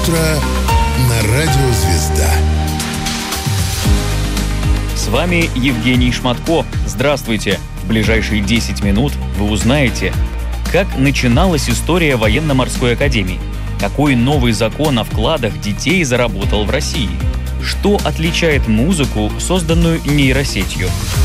утро на радио «Звезда». С вами Евгений Шматко. Здравствуйте. В ближайшие 10 минут вы узнаете, как начиналась история военно-морской академии, какой новый закон о вкладах детей заработал в России, что отличает музыку, созданную нейросетью.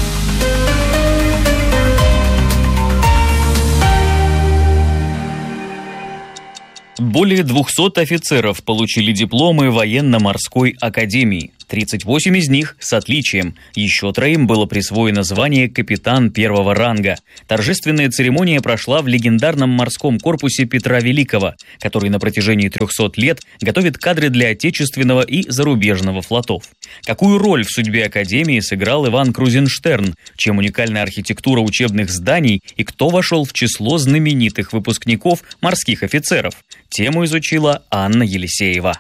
Более 200 офицеров получили дипломы военно-морской академии. 38 из них с отличием. Еще 3 было присвоено звание капитан первого ранга. Торжественная церемония прошла в легендарном морском корпусе Петра Великого, который на протяжении 300 лет готовит кадры для отечественного и зарубежного флотов. Какую роль в судьбе академии сыграл Иван Крузенштерн, чем уникальна архитектура учебных зданий и кто вошел в число знаменитых выпускников морских офицеров? Тему изучила Анна Елисеева.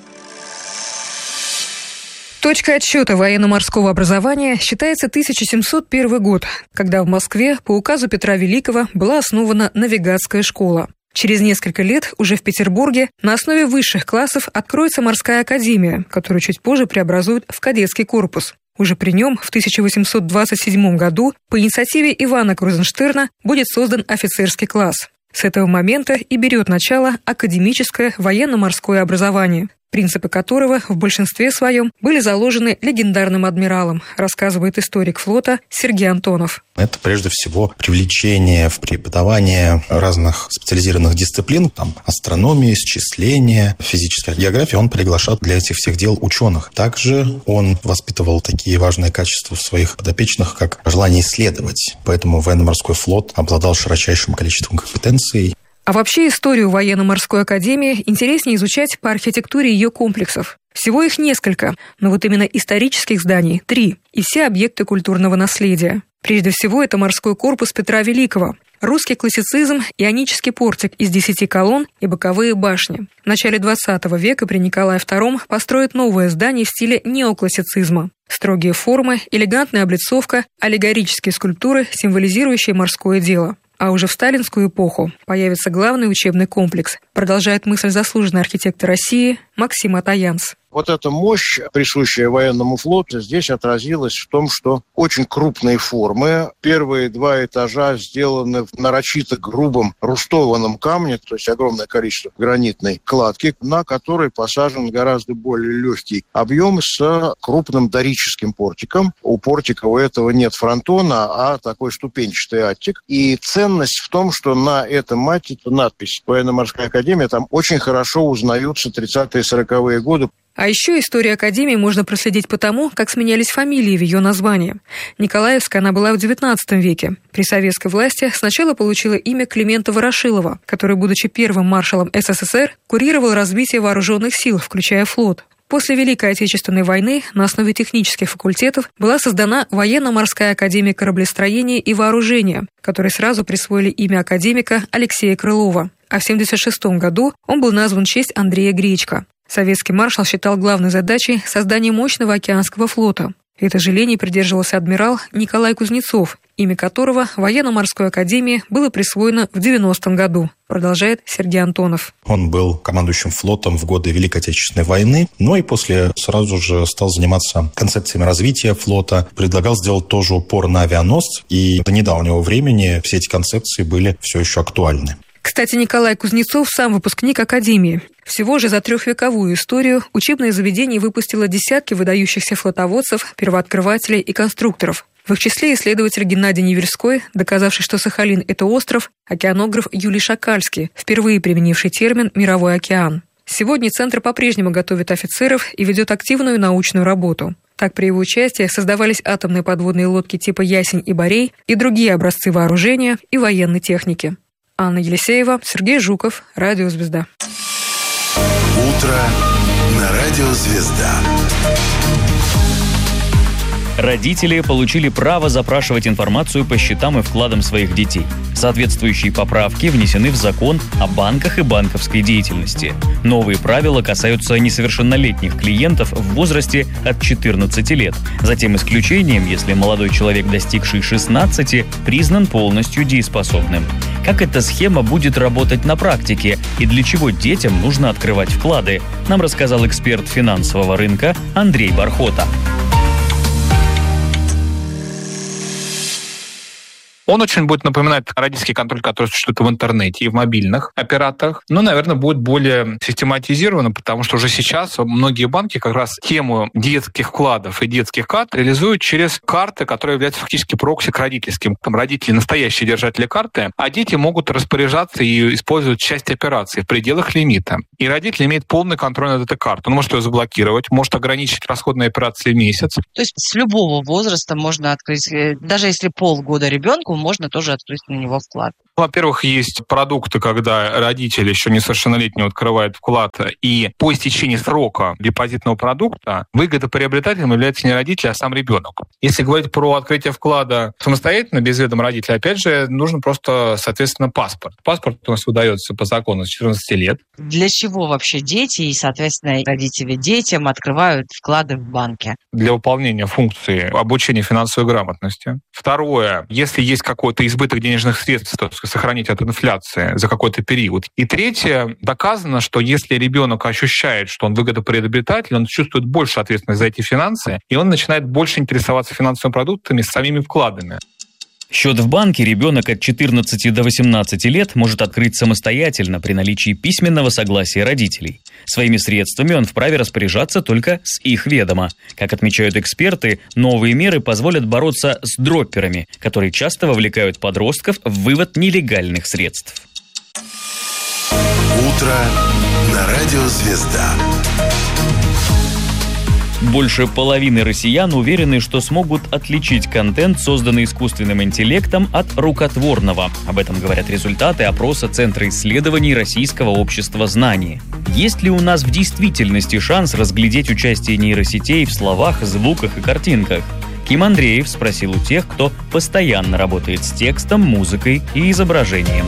Точкой отсчета военно-морского образования считается 1701 год, когда в Москве по указу Петра Великого была основана навигатская школа. Через несколько лет уже в Петербурге на основе высших классов откроется морская академия, которую чуть позже преобразуют в кадетский корпус. Уже при нем в 1827 году по инициативе Ивана Крузенштерна будет создан офицерский класс. С этого момента и берет начало академическое военно-морское образование, принципы которого в большинстве своем были заложены легендарным адмиралом, рассказывает историк флота Сергей Антонов. Это прежде всего привлечение в преподавание разных специализированных дисциплин, астрономии, исчисления, физическая география. Он приглашал для этих всех дел ученых. Также он воспитывал такие важные качества в своих подопечных, как желание исследовать. Поэтому военно-морской флот обладал широчайшим количеством компетенций. А вообще историю военно-морской академии интереснее изучать по архитектуре ее комплексов. Всего их несколько, но вот именно исторических зданий 3, и все объекты культурного наследия. Прежде всего, это морской корпус Петра Великого, русский классицизм, ионический портик из 10 колонн и боковые башни. В начале 20 века при Николае II построят новое здание в стиле неоклассицизма. Строгие формы, элегантная облицовка, аллегорические скульптуры, символизирующие морское дело. А уже в сталинскую эпоху появится главный учебный комплекс, продолжает мысль заслуженный архитектор России Максим Атаянс. Вот эта мощь, присущая военному флоту, здесь отразилась в том, что очень крупные формы. Первые 2 этажа сделаны в нарочито грубом рустованном камне, то есть огромное количество гранитной кладки, на которой посажен гораздо более легкий объем с крупным дорическим портиком. У портика у этого нет фронтона, а такой ступенчатый аттик. И ценность в том, что на этом аттике надпись «Военно-морская академия», там очень хорошо узнаются 30-е и 40-е годы. А еще историю академии можно проследить по тому, как сменялись фамилии в ее названии. Николаевская она была в XIX веке. При советской власти сначала получила имя Климента Ворошилова, который, будучи первым маршалом СССР, курировал развитие вооруженных сил, включая флот. После Великой Отечественной войны на основе технических факультетов была создана Военно-морская академия кораблестроения и вооружения, которой сразу присвоили имя академика Алексея Крылова. А в 1976 году он был назван в честь Андрея Гречко. Советский маршал считал главной задачей создание мощного океанского флота. Этой же линии придерживался адмирал Николай Кузнецов, имя которого военно-морской академии было присвоено в 90-м году, продолжает Сергей Антонов. Он был командующим флотом в годы Великой Отечественной войны, но и после сразу же стал заниматься концепциями развития флота, предлагал сделать тоже упор на авианосцы, и до недавнего времени все эти концепции были все еще актуальны. Кстати, Николай Кузнецов сам выпускник Академии. Всего же за 3-вековую историю учебное заведение выпустило десятки выдающихся флотоводцев, первооткрывателей и конструкторов. В их числе исследователь Геннадий Неверской, доказавший, что Сахалин – это остров, океанограф Юлий Шакальский, впервые применивший термин «мировой океан». Сегодня Центр по-прежнему готовит офицеров и ведет активную научную работу. Так, при его участии создавались атомные подводные лодки типа «Ясень» и «Борей» и другие образцы вооружения и военной техники. Анна Елисеева, Сергей Жуков, Радио «Звезда». Утро на Радио «Звезда». Родители получили право запрашивать информацию по счетам и вкладам своих детей. Соответствующие поправки внесены в закон о банках и банковской деятельности. Новые правила касаются несовершеннолетних клиентов в возрасте от 14 лет. Затем исключением, если молодой человек, достигший 16, признан полностью дееспособным. Как эта схема будет работать на практике и для чего детям нужно открывать вклады, нам рассказал эксперт финансового рынка Андрей Бархота. Он очень будет напоминать родительский контроль, который существует в интернете и в мобильных операторах, но, наверное, будет более систематизировано, потому что уже сейчас многие банки как раз тему детских вкладов и детских карт реализуют через карты, которые являются фактически прокси к родительским. Там родители настоящие держатели карты, а дети могут распоряжаться и использовать часть операций в пределах лимита. И родитель имеет полный контроль над этой картой. Он может ее заблокировать, может ограничить расходные операции в месяц. То есть с любого возраста можно открыть, даже если полгода ребенку, можно тоже открыть на него вклад. Во-первых, есть продукты, когда родитель еще несовершеннолетний открывает вклад, и по истечении срока депозитного продукта выгодоприобретателем является не родитель, а сам ребенок. Если говорить про открытие вклада самостоятельно, без ведома родителя, опять же, нужно просто, соответственно, паспорт. Паспорт у нас выдается по закону с 14 лет. Для чего вообще дети и, соответственно, родители детям открывают вклады в банке? Для выполнения функции обучения финансовой грамотности. Второе, если есть какой-то избыток денежных средств, то сохранить от инфляции за какой-то период. И третье, доказано, что если ребенок ощущает, что он выгодоприобретатель, он чувствует больше ответственность за эти финансы, и он начинает больше интересоваться финансовыми продуктами, самими вкладами. Счет в банке ребенок от 14 до 18 лет может открыть самостоятельно при наличии письменного согласия родителей. Своими средствами он вправе распоряжаться только с их ведома. Как отмечают эксперты, новые меры позволят бороться с дропперами, которые часто вовлекают подростков в вывод нелегальных средств. Утро на радио «Звезда». Больше половины россиян уверены, что смогут отличить контент, созданный искусственным интеллектом, от рукотворного. Об этом говорят результаты опроса Центра исследований Российского общества знаний. Есть ли у нас в действительности шанс разглядеть участие нейросетей в словах, звуках и картинках? Ким Андреев спросил у тех, кто постоянно работает с текстом, музыкой и изображением.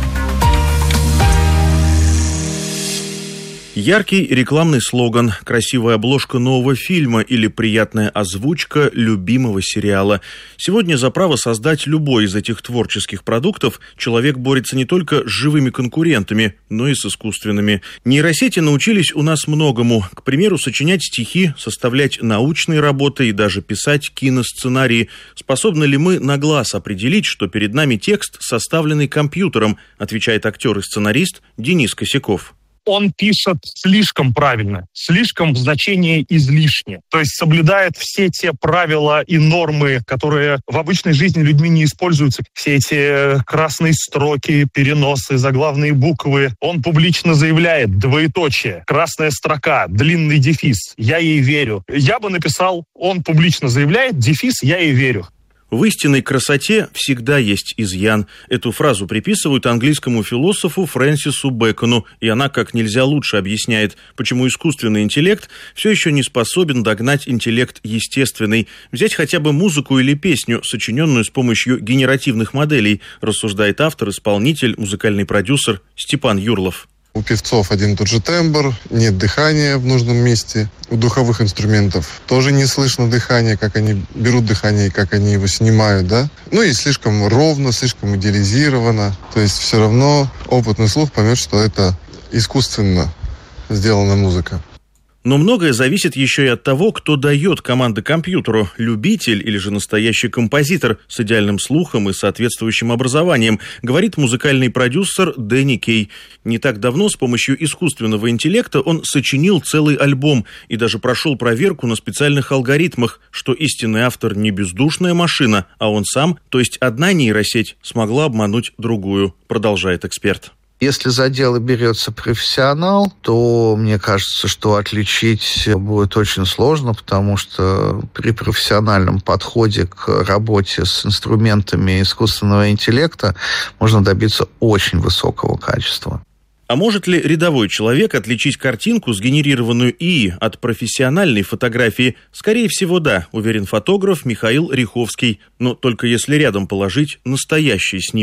Яркий рекламный слоган, красивая обложка нового фильма или приятная озвучка любимого сериала. Сегодня за право создать любой из этих творческих продуктов человек борется не только с живыми конкурентами, но и с искусственными. Нейросети научились у нас многому. К примеру, сочинять стихи, составлять научные работы и даже писать киносценарии. Способны ли мы на глаз определить, что перед нами текст, составленный компьютером, отвечает актер и сценарист Денис Косяков. Он пишет слишком правильно, слишком в значении излишне. То есть соблюдает все те правила и нормы, которые в обычной жизни людьми не используются. Все эти красные строки, переносы, заглавные буквы. Он публично заявляет: двоеточие, красная строка, длинный дефис. Я ей верю. Я бы написал: он публично заявляет, дефис, я ей верю. В истинной красоте всегда есть изъян. Эту фразу приписывают английскому философу Фрэнсису Бэкону, и она как нельзя лучше объясняет, почему искусственный интеллект все еще не способен догнать интеллект естественный. Взять хотя бы музыку или песню, сочиненную с помощью генеративных моделей, рассуждает автор-исполнитель, музыкальный продюсер Степан Юрлов. У певцов один и тот же тембр, нет дыхания в нужном месте. У духовых инструментов тоже не слышно дыхания, как они берут дыхание и как они его снимают, да? Ну и слишком ровно, слишком идеализировано. То есть все равно опытный слух поймет, что это искусственно сделана музыка. Но многое зависит еще и от того, кто дает команды компьютеру. Любитель или же настоящий композитор с идеальным слухом и соответствующим образованием, говорит музыкальный продюсер Дэнни Кей. Не так давно с помощью искусственного интеллекта он сочинил целый альбом и даже прошел проверку на специальных алгоритмах, что истинный автор не бездушная машина, а он сам, то есть одна нейросеть, смогла обмануть другую, продолжает эксперт. Если за дело берется профессионал, то мне кажется, что отличить будет очень сложно, потому что при профессиональном подходе к работе с инструментами искусственного интеллекта можно добиться очень высокого качества. А может ли рядовой человек отличить картинку, сгенерированную ИИ, от профессиональной фотографии? Скорее всего, да, уверен фотограф Михаил Риховский, но только если рядом положить настоящий снимок.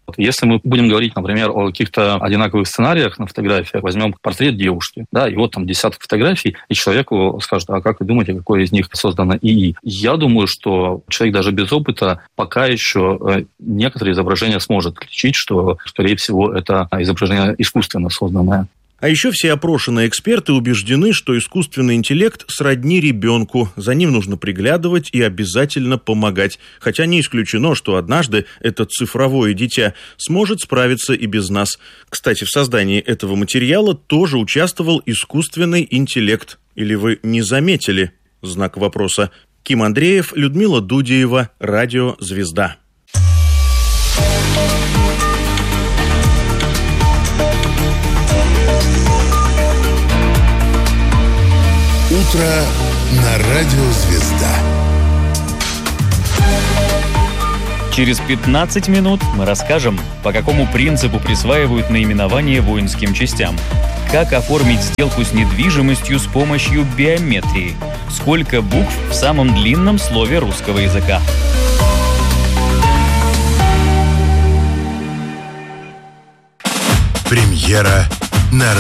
Если мы будем говорить, например, о каких-то одинаковых сценариях на фотографиях, возьмем портрет девушки, да, и вот там десяток фотографий, и человеку скажут, а как вы думаете, какое из них создано ИИ? Я думаю, что человек даже без опыта пока еще некоторые изображения сможет отличить, что, скорее всего, это изображение искусственно созданное. А еще все опрошенные эксперты убеждены, что искусственный интеллект сродни ребенку, за ним нужно приглядывать и обязательно помогать. Хотя не исключено, что однажды это цифровое дитя сможет справиться и без нас. Кстати, в создании этого материала тоже участвовал искусственный интеллект. Или вы не заметили? Знак вопроса. Ким Андреев, Людмила Дудеева, Радио «Звезда». Утро на Радио «Звезда». Через 15 минут мы расскажем, по какому принципу присваивают наименование воинским частям, как оформить сделку с недвижимостью с помощью биометрии, сколько букв в самом длинном слове русского языка. Премьера на